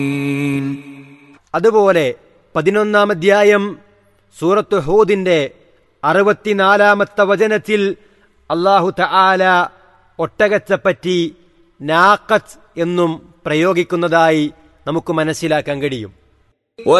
അതുപോലെ 11-ാം അധ്യായം സൂറത്ത് ഹൂദിന്റെ 64-ാമത്തെ വചനത്തിൽ അല്ലാഹു തആല ഒട്ടകത്തെപ്പറ്റി നാഖത്ത് എന്നും പ്രയോഗിക്കുന്നതായി നമുക്ക് മനസ്സിലാക്കാൻ കഴിയും.